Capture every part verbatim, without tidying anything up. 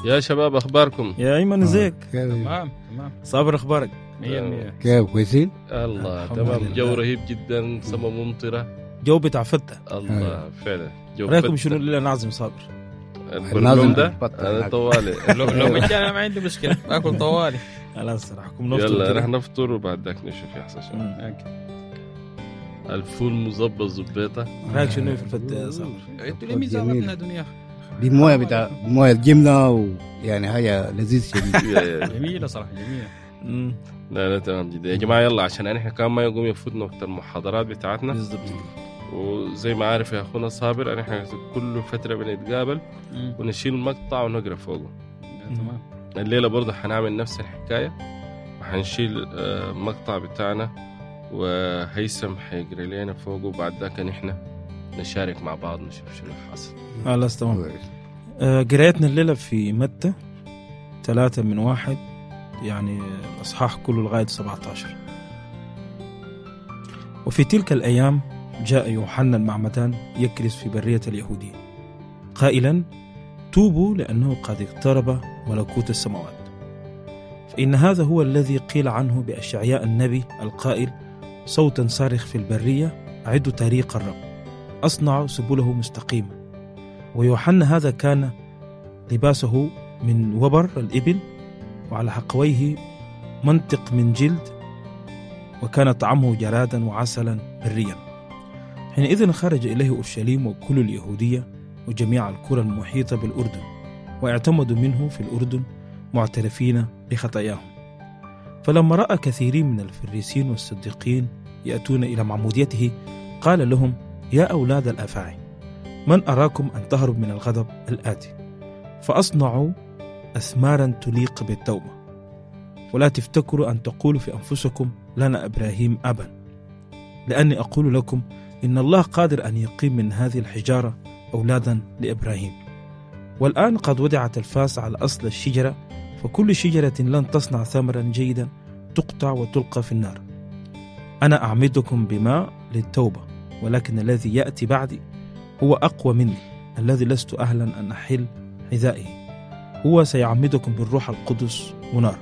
يا شباب أخباركم؟ يا أيمن ازيك؟ تمام تمام. صابر أخبارك؟ مية مية. كيف كويسين؟ الله تمام. جو رهيب جدا، سما ممطرة، جو بتاع فتة. الله فعلا جو رأيكم فتة. شنو اللي نعزم صابر؟ البرنامج ده أنا طوالي لو لو مجال أنا ما عندي مشكلة باكل طوالي. خلاص راحكم نفطر. يلا رح نفطر وبعد ذاك نشوف يحصل شو. الفول مزبط زبيطة. رأيك شنو في الفتة يا صابر؟ انتوا ليه ميزاننا دنيا؟ دي مويه بتاع مويه الجمله ويعني هاي لذيذ شديد. جميلة صراحة جميلة. امم لا لا تمام جدا يا جماعة. يلا عشان احنا كمان ما يقوم يفوتنا وقت المحاضرات بتاعتنا. بالضبط. وزي ما عارف يا أخونا صابر احنا كل فترة بنتقابل ونشيل مقطع ونقرأ فوقه. تمام. الليلة برضه حنعمل نفس الحكاية وحنشيل آه، مقطع بتاعنا وهيثم حيقرأ لنا فوقه وبعد ذاك نحن نشارك مع بعض نشوف شنو حاصل. خلاص تمام. آه، قرايتنا الليلة في متى ثلاثة من واحد، يعني الأصحاح كله لغاية سبعة عشر. وفي تلك الأيام جاء يوحنا المعمدان يكرز في برية اليهودية قائلا: توبوا لأنه قد اقترب ملكوت السماوات. فإن هذا هو الذي قيل عنه بأشعياء النبي القائل: صوتا صارخ في البرية أعدوا طريق الرب، أصنعوا سبله مستقيمة. ويوحنا هذا كان لباسه من وبر الإبل وعلى حقويه منطق من جلد، وكان طعمه جرادا وعسلا بريا. حينئذ خرج إليه أورشليم وكل اليهودية وجميع القرى المحيطة بالأردن، واعتمدوا منه في الأردن معترفين بخطاياهم. فلما رأى كثيرين من الفريسين والصديقين يأتون إلى معموديته قال لهم: يا أولاد الأفاعي، من أراكم أن تهرب من الغضب الآتي؟ فأصنعوا أثمارا تليق بالتوبة، ولا تفتكروا أن تقولوا في أنفسكم: لنا إبراهيم أبا، لأني أقول لكم إن الله قادر أن يقيم من هذه الحجارة أولادا لإبراهيم. والآن قد وضعت الفاس على أصل الشجرة، فكل شجرة لن تصنع ثمرا جيدا تقطع وتلقى في النار. أنا أعمدكم بماء للتوبة، ولكن الذي يأتي بعدي هو أقوى مني، الذي لست أهلا أن أحل حذائه. هو سيعمدكم بالروح القدس ونار،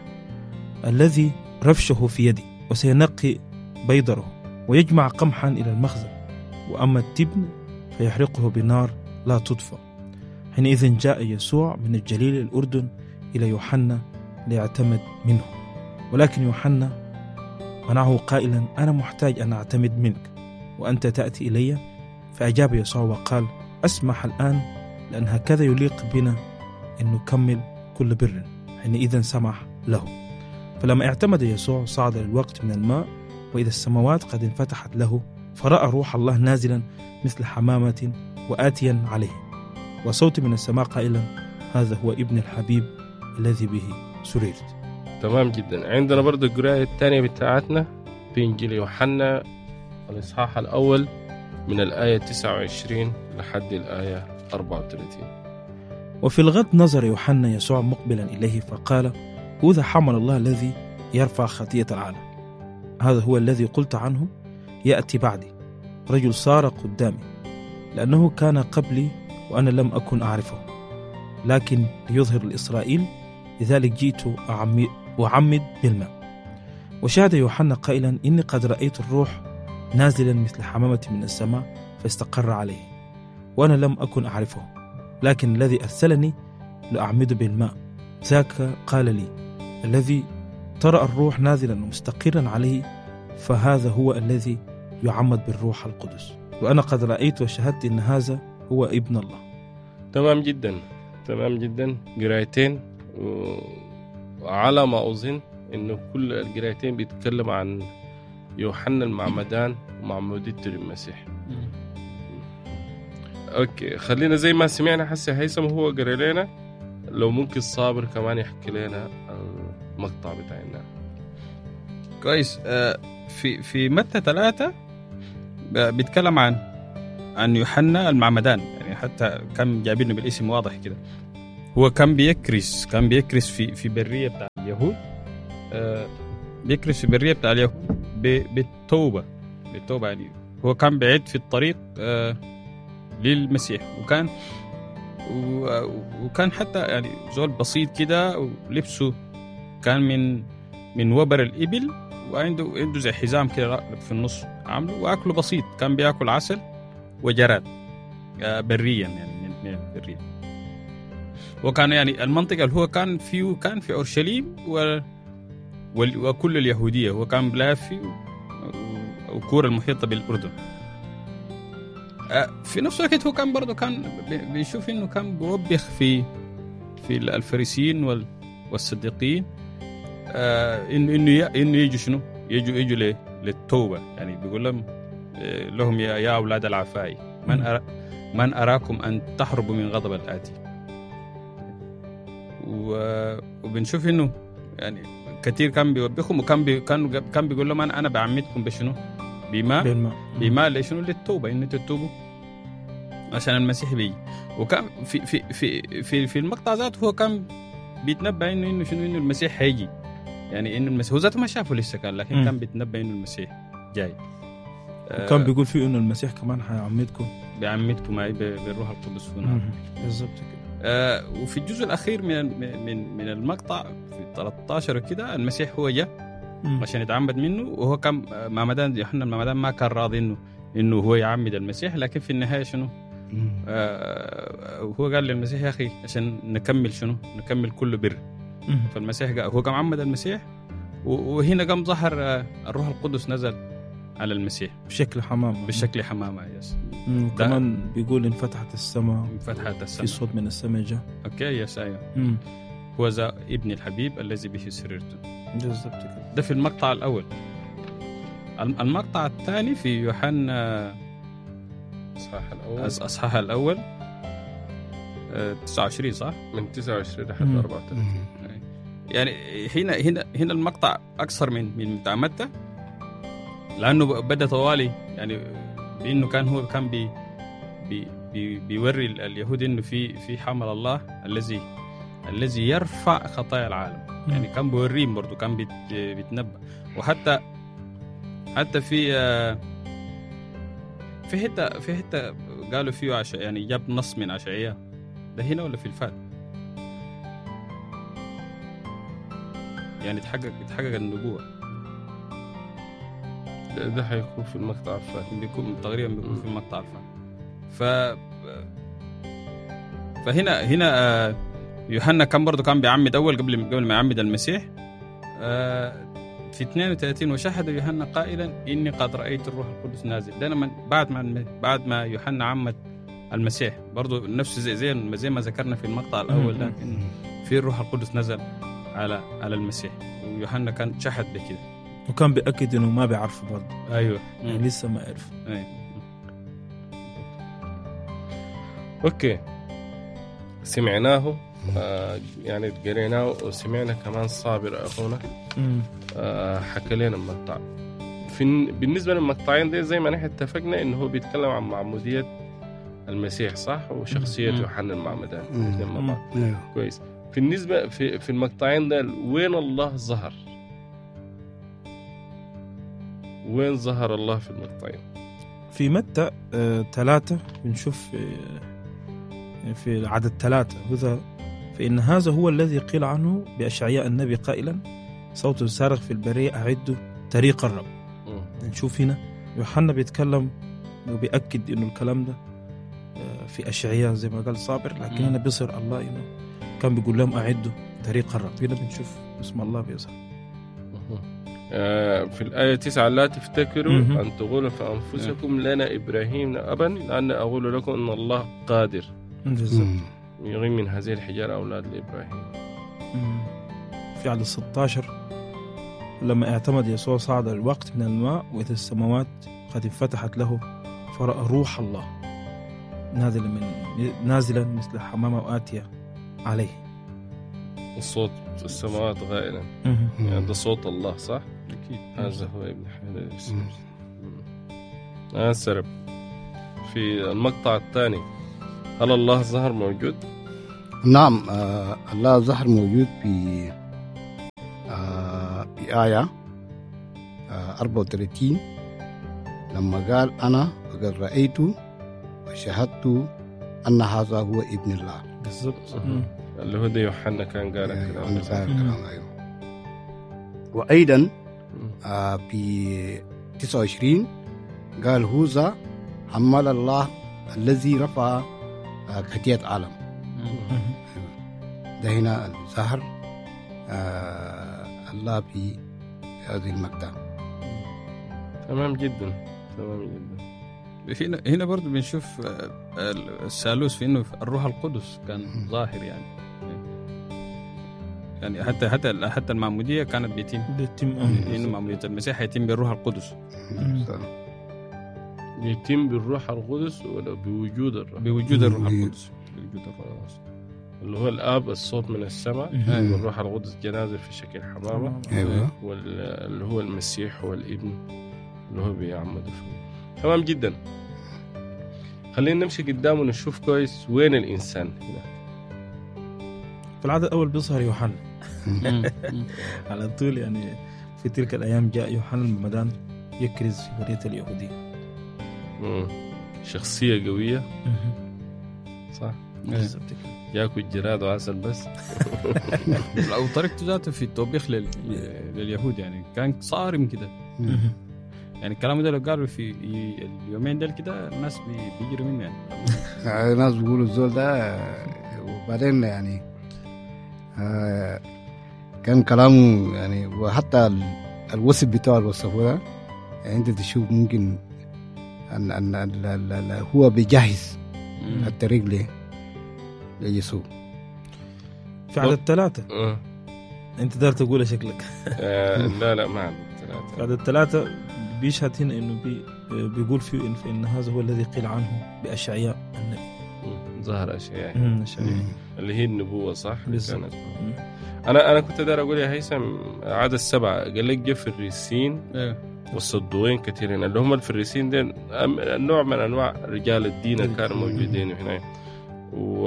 الذي رفشه في يدي، وسينقي بيضره ويجمع قمحا إلى المخزن، وأما التبن فيحرقه بنار لا تطفأ. حينئذ جاء يسوع من الجليل الأردن إلى يوحنا ليعتمد منه، ولكن يوحنا منعه قائلا: أنا محتاج أن أعتمد منك وأنت تأتي إلي. فأجاب يسوع وقال: أسمح الآن، لأن هكذا يليق بنا أن نكمل كل بر. حينئذ سمح له. فلما اعتمد يسوع صعد للوقت من الماء، وإذا السماوات قد انفتحت له، فرأى روح الله نازلا مثل حمامة وآتيا عليه، وصوت من السماء قائلا: هذا هو ابن الحبيب الذي به سررت. تمام جدا. عندنا برضه القراءة الثانية بتاعتنا في إنجيل يوحنا الإصحاح الأول من الآية تسعة وعشرين لحد الآية أربعة وثلاثين. وفي الغد نظر يوحنا يسوع مقبلا إليه فقال: هذا حمل الله الذي يرفع خطية العالم. هذا هو الذي قلت عنه: يأتي بعدي رجل صار قدامي، لأنه كان قبلي وأنا لم أكن أعرفه، لكن ليظهر لإسرائيل، لذلك جئت أعمد بالماء. وشهد يوحنا قائلا: إني قد رأيت الروح نازلا مثل حمامة من السماء فاستقر عليه، وأنا لم أكن أعرفه، لكن الذي أرسلني لأعمد بالماء ذاك قال لي: الذي ترى الروح نازلا ومستقرا عليه فهذا هو الذي يعمد بالروح القدس. وأنا قد رأيت وشهدت إن هذا هو ابن الله. تمام جدا تمام جدا. قرايتين، وعلى ما أظن إنه كل القرايتين بيتكلم عن يوحنا المعمدان ومعموديته للمسيح. أوكي، خلينا زي ما سمعنا حسي هيثم هو قرأ لنا، لو ممكن صابر كمان يحكي لنا المقطع بتاعنا. كويس. آه في في متى ثلاثة بيتكلم عن عن يوحنا المعمدان، يعني حتى كان جايبينه بالاسم واضح كده. هو كان بيكرس كان بيكرس في في برية بتاع اليهود، آه بيكرس في برية بتاع اليهود بالتوبة بالتوبة يعني هو كان بعيد في الطريق آه للمسيح، وكان وكان حتى يعني زول بسيط كده، ولبسه كان من من وبر الإبل، وعنده عنده زي حزام كده في النص عامله، وأكله بسيط، كان بيأكل عسل وجراد بريا يعني من البرية. وكان يعني المنطقة اللي هو كان فيه كان في أورشليم و وكل اليهودية، هو كان بلافي وكورة المحيطة بالأردن. في نفس الوقت هو كان برضه كان بيشوف إنه كان بيوبخ في في الفريسيين والصديقين، إنه إنه إنه يجوا شنو يجوا يجوا للتوبة، يعني بيقول لهم لهم يا يا أولاد العفاي من أرى من أراكم أن تحربوا من غضب الآتي. وبنشوف إنه يعني كثير كان بيوبخهم، وكان بي كان كان بيقول لهم أنا أنا بعمدكم بشنو بما بالماء بما لشنو للتوبة، إن تتوبوا عشان المسيح بيجي. وكان في في في في في المقطع ذاته هو كان بيتنبأ إنه إنه شنو إنه المسيح هيجي، يعني إنه المسيح هو ذاته ما شافه لسه كان، لكن م. كان بيتنبأ إنه المسيح جاي. وكان بيقول فيه إنه المسيح كمان هيعمدكم بيعمدكم أي بالروح القدس هنا بالضبط كده. آه وفي الجزء الأخير من من من المقطع في ثلاثة عشر كده المسيح هو جاء عشان يتعمد منه، وهو كان معمدان يوحنا المعمدان ما كان راضي إنه إنه هو يعمد المسيح، لكن في النهاية شنو آه هو قال للمسيح يا أخي عشان نكمل شنو نكمل كل بر. فالمسيح قال هو قام عمد المسيح، وهنا قام ظهر آه الروح القدس نزل على المسيح بشكل حمامة بشكل حمامة يس. وكمان بيقول انفتحت السماء انفتحت السماء في صوت من السماء جاء. اوكي يس ايوه هو ذا ابن الحبيب الذي به سررت. بالضبط كده. ده في المقطع الأول. المقطع الثاني في يوحنا اصحاح الاول اصحاح الاول تسعة وعشرين صح؟ من تسعة وعشرين لحد أربعة وثلاثين. يعني هنا هنا هنا المقطع اكثر من من بتاع متى، لانه بدا طوالي يعني بانه كان هو كان بي بي بي بيوري اليهود انه في في حمل الله الذي الذي يرفع خطايا العالم. يعني كان بيوريهم برضه، كان بيت بيتنبأ. وحتى حتى في في حته في حته قالوا فيه عش... يعني جاب نص من أشعياء، ده هنا ولا في الفات؟ يعني تحقق تحقق النبوة. ده, ده هيكون في المقطع الفات، بيكون تقريبا بيكون في المقطع الفات. ف فهنا هنا يوحنا كان برضه كان بيعمد أول قبل قبل ما يعمد المسيح في اثنين وثلاثين، وشهد يوحنا قائلا إني قد رأيت الروح القدس نازل. ده من بعد ما بعد ما يوحنا عمد المسيح برضه نفس زي زي زي ما ذكرنا في المقطع الأول ده، إن في الروح القدس نزل على على المسيح، ويوحنا كان شهد بكده، وكان بيأكد إنه ما بيعرفه برضه. أيوه يعني لسه ما عرف. أيوه. أوكي سمعناه آه يعني قريناه وسمعنا كمان صابر أخونا آه حكى لنا المقطع. في بالنسبة للمقطعين دي زي ما نحن اتفقنا إنه هو بيتكلم عن معمودية المسيح صح، وشخصية يوحنا المعمدان الاثنين مع بعض. كويس. بالنسبة في في المقطعين ده وين الله ظهر؟ وين ظهر الله في المقطعين؟ في متى آه ثلاثة بنشوف آه في عدد ثلاثة وذا فإن هذا هو الذي قيل عنه بأشعياء النبي قائلا صوت صارخ في البرية أعدوا طريق الرب. نشوف هنا يوحنا بيتكلم وبيأكد إنه الكلام ده في أشعياء زي ما قال صابر، لكن هنا بيصير الله إنه كان بيقول لهم أعدوا طريق الرب. هنا بنشوف اسم الله بيظهر في الآية تسعة لا تفتكروا أن تقولوا في أنفسكم لنا إبراهيم أبا لأن أقول لكم أن الله قادر يغيم من هذه الحجارة أولاد لإبراهيم. في عدد ستة عشر لما اعتمد يسوع صعد الوقت من الماء وإذا السماوات قد انفتحت له فرأى روح الله نازلا من نازلا مثل حمامة وآتية عليه. الصوت في السماوات غائلا يعني ده صوت الله صح؟ أكيد هذا هو ابن حميد آه سرب. في المقطع الثاني هل الله ظهر موجود؟ نعم آه الله ظهر موجود في آه بآية آه أربعة وثلاثين لما قال أنا قد رأيت وشهدت أن هذا هو ابن الله. بالضبط. اللي هو ده يوحنا كان قال الكلام ده. أيوه. وأيضا آه في تسعة وعشرين قال هوذا حمل الله الذي رفع آه خطيئة عالم. ده هنا الظهر آه الله في هذه المقطع. تمام جدا تمام جدا. هنا هنا برضو بنشوف الثالوث في انه الروح القدس كان ظاهر يعني يعني حتى حتى حتى المعموديه كانت بيتم بيتم انه معموديه المسيح يتم بالروح القدس. يتم بالروح القدس ولا بوجود الروح؟ بوجود الروح القدس. بوجود الروح القدس اللي هو الاب الصوت من السماء والروح القدس جنازه في شكل حمامه. ايوه. واللي هو المسيح والابن اللي هو بيعمد فيه. تمام جدا. خلينا نمشي قدام ونشوف كويس وين الإنسان هنا. في العدد الأول بيظهر يوحنا على طول يعني. في تلك الأيام جاء يوحنا المعمدان يكرز في برية اليهودية. شخصية قوية صح؟ ياكل جراد وعسل بس. أو طريقته ذاته في التوبيخ لل... لليهود يعني كان صارم كده. يعني الكلام ده لو قالوا في اليومين دول كده الناس بيجروا منه يعني. الناس بيقولوا الزول ده. وبعدين يعني آه كان كلامه يعني وحتى الوصف بتاعه الوصفه ده يعني انت تشوف ممكن ان ان, أن لا لا لا هو بيجهز الطريق له ليسوع. في عدد ثلاثة أه. انت دار تقول شكلك. آه لا لا ما عدد ثلاثة. في عدد ثلاثة بيشهد هنا انه بي بيقول فيه إن, إن هذا هو الذي قيل عنه بأشعياء النبي. ظهر أشعياء اللي هي النبوة صح. كانت أنا أنا كنت دار أقول يا هيثم عدد السبعة قال لك جاء الفريسين والصدوين كثيرين اللي هم الفريسين دين نوع من أنواع رجال الدين كانوا موجودين هنا. و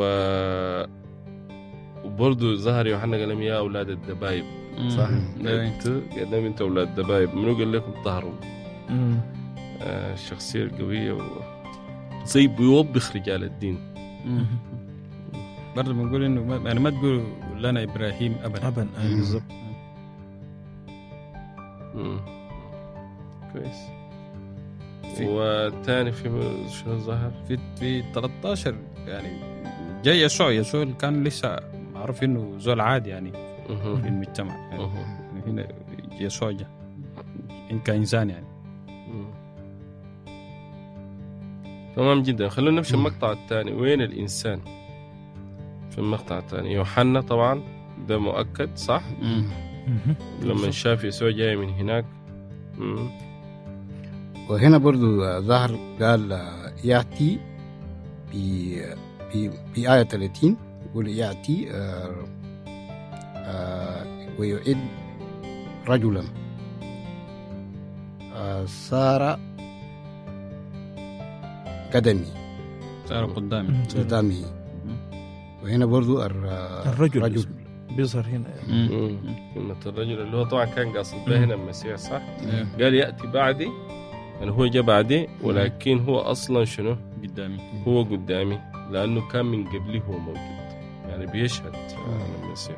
وبرضه ظهر يوحنا قال لهم يا أولاد الدبايب صح. قال لهم أنت أولاد الدبايب منو قال لكم طهروا. آه الشخصية القوية و... زي بيوبخ رجال الدين. برضه بنقول إنه ما... يعني ما تقول لنا إبراهيم أبدا أبدا. أي بالضبط. كويس. والثاني في شنو ظهر في في ثلاثة عشر يعني جاي يسوع يسوع كان لسه معروف إنه زول عادي يعني في المجتمع يعني. هنا يسوع جاء إن كإنسان يعني. تمام جدا. خلونا نمشي المقطع الثاني. وين الإنسان في المقطع الثاني؟ يوحنا طبعا ده مؤكد صح. لما شاف يسوع جاي من هناك. مم. وهنا برضو ظهر قال يأتي في في في آية ثلاثين يقول يأتي آه آه ويعد رجلا آه صار قدمي صار قدامي قدامي. وهنا برضو الرجل الرجل بيظهر هنا كلمة الرجل اللي هو طبعا كان قاصد به هنا المسيح صح. قال يأتي بعدي يعني هو جاء بعدي ولكن هو أصلا شنو قدامي. هو قدامي لأنه كان من قبله هو موجود يعني بيشهد عن المسيح.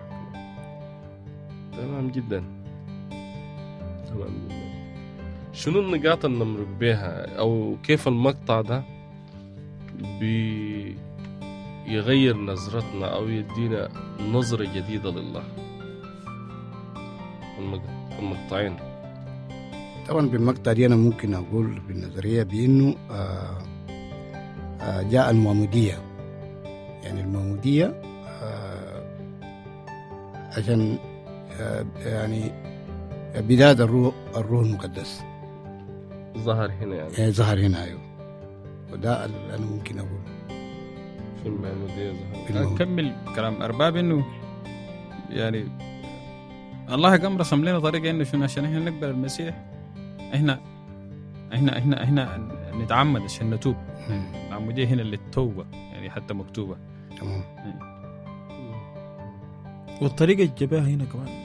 تمام جدا تمام جدا. شنو النقاط اللي نمرق بها أو كيف المقطع ده بيغير نظرتنا أو يدينا نظرة جديدة لله؟ المقطعين طبعا بالمقطع دي أنا ممكن أقول بالنظرية بأنه آه آه جاء المعمودية يعني المعمودية آه عشان آه يعني بداية الروح الروح المقدس ظهر هنا يعني. يعني ظهر هنا أيوه. وده اللي أنا ممكن أقول في المعمودية ظهر. أكمل كلام أرباب إنه يعني الله قام رسم لنا طريقة إنه شنو عشان إحنا نقبل المسيح إحنا إحنا إحنا إحنا نتعمد عشان نتوب. المعمودية هنا للتوبة يعني حتى مكتوبة. تمام. والطريقة الجباها هنا كمان